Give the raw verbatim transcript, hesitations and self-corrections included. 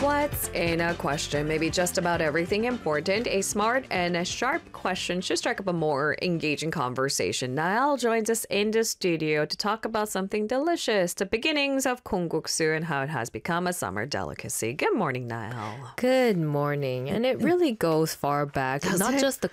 What's in a question? Maybe just about everything important. A smart and a sharp question should strike up a more engaging conversation. Niall joins us in the studio to talk about something delicious, the beginnings of kongguksu and how it has become a summer delicacy. Good morning, Niall. Good morning. And it really goes far back. Does Not it? just the